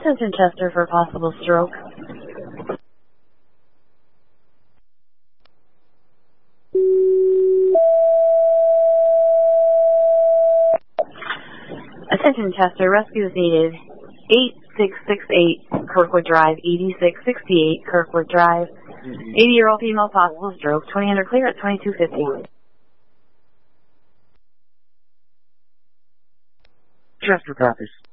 Attention Chester for possible stroke. Attention Chester, rescue is needed. 8668 Kirkwood Drive, 8668 Kirkwood Drive. 80-year-old female, possible stroke. 2000 clear at 2250. Chester copies.